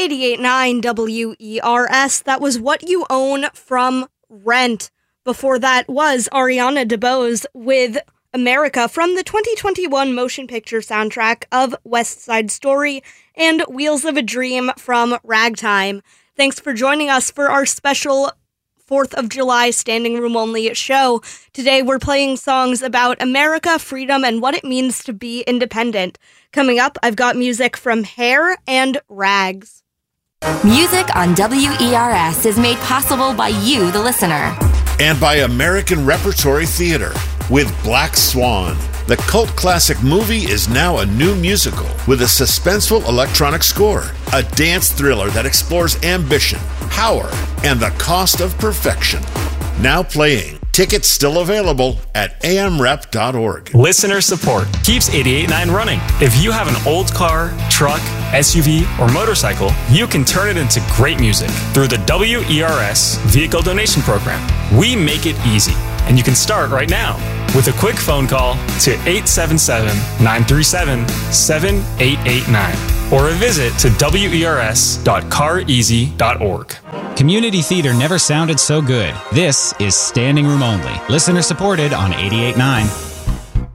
88.9 WERS. That was What You Own from Rent. Before that was Ariana DeBose with America from the 2021 motion picture soundtrack of West Side Story, and Wheels of a Dream from Ragtime. Thanks for joining us for our special 4th of July standing room only show. Today we're playing songs about America, freedom, and what it means to be independent. Coming up, I've got music from Hair and Rags. Music on WERS is made possible by you, the listener. And by American Repertory Theater with Black Swan. The cult classic movie is now a new musical with a suspenseful electronic score, a dance thriller that explores ambition, power, and the cost of perfection. Now playing. Tickets still available at amrep.org. Listener support keeps 88.9 running. If you have an old car, truck, SUV, or motorcycle, you can turn it into great music through the WERS Vehicle Donation Program. We make it easy, and you can start right now with a quick phone call to 877-937-7889 or a visit to wers.careasy.org. Community theater never sounded so good. This is Standing Room Only. Listener supported on 88.9.